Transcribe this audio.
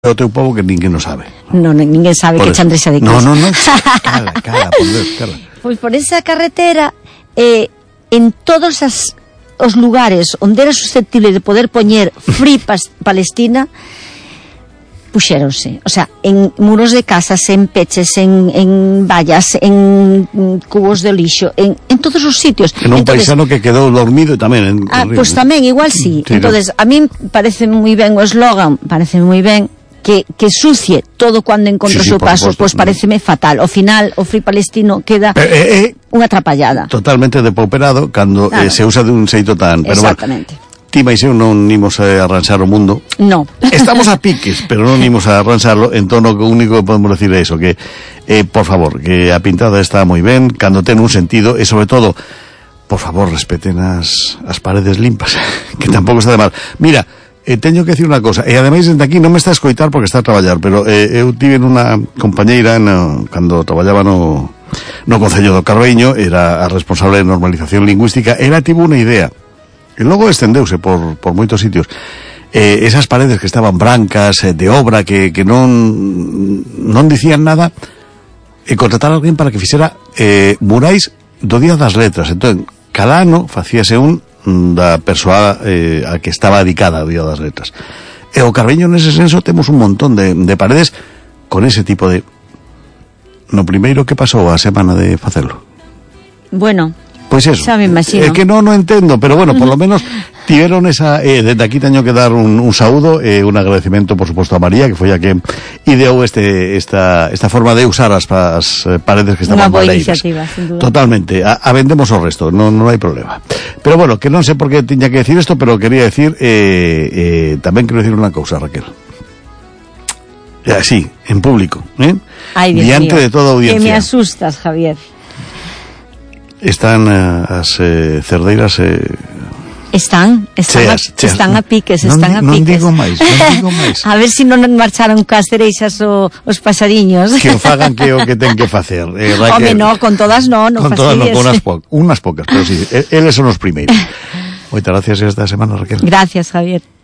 o teu povo que ninguén o sabe. Non, ninguén sabe por que xa Andresa de casa. Non, cala, por Deus, cala. Pois por esa carretera, en todos os lugares onde era susceptible de poder poñer Free Palestina, puxéronse, o sea, en muros de casas, en peches, en vallas, en cubos de lixo, en todos os sitios. En un paisano que quedou dormido tamén. Pois tamén, igual sí. Entonces, a mí parece moi ben o eslogan, parece moi ben que sucie todo cando encontra o seu paso, pois pareceme fatal. Ao final, o Free Palestino queda unha atrapallada. Totalmente depauperado cando se usa de un xeito tan... Exactamente. Ti máis eu non imos a arranxar o mundo. No. Estamos a piques, pero non imos a arranxarlo. Entón, o único que podemos decir é iso, que, por favor, que a pintada está moi ben, cando ten un sentido, e sobre todo, por favor, respeten as paredes limpas, que tampouco está de mal. Mira, teño que decir unha cosa, e ademais dende aquí non me está a escoitar porque está a traballar, pero eu tive unha compañeira cando traballaba no Concello do Carballiño, era a responsable de normalización lingüística, ela tivo unha idea, e logo estendeuse por moitos sitios. Esas paredes que estaban brancas, de obra, que non dicían nada, e contratar a alguén para que fixera murais do Día das Letras. Entón, cada ano facíase un da persoa a que estaba dedicada ao Día das Letras. E o Carballiño, nese senso, temos un montón de paredes con ese tipo de... No primeiro que pasou a semana de facelo. Bueno... Pois eso, xa me imagino. Que non entendo, pero bueno, por lo menos tiveron esa... desde aquí teño que dar un saúdo e un agradecimento, por suposto, a María, que foi a que ideou esta forma de usar as paredes que estaban baleiras. Unha boa iniciativa, sin duda. Totalmente, a vendemos o resto, non hai problema. Pero bueno, que non sei por que tiña que decir isto, pero quería decir, tamén quero decir unha cousa, Raquel. Así, en público, Ay, Dios diante mío, de toda a audiencia. Que me asustas, Javier. Están as cerdeiras están a piques, están a piques. Non digo máis. A ver se non marcharon cas cereixas os pasadiños. Que o fagan que o que ten que facer. Home, no, con todas non fastidies. Con unas pocas, pero sí, eles son os primeiros. Moitas gracias esta semana, Raquel. Gracias, Javier.